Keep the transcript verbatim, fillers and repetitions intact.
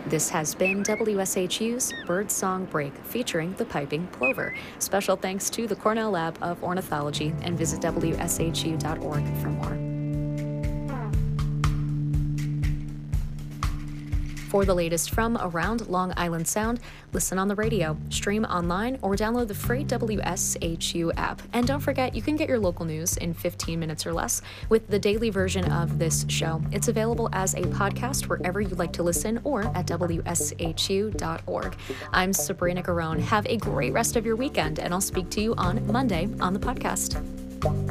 This has been W S H U's Birdsong Break featuring the piping plover. Special thanks to the Cornell Lab of Ornithology, and visit W S H U dot org for more. For the latest from around Long Island Sound, listen on the radio, stream online, or download the free W S H U app. And don't forget, you can get your local news in fifteen minutes or less with the daily version of this show. It's available as a podcast wherever you like to listen or at W S H U dot org. I'm Sabrina Garone. Have a great rest of your weekend, and I'll speak to you on Monday on the podcast.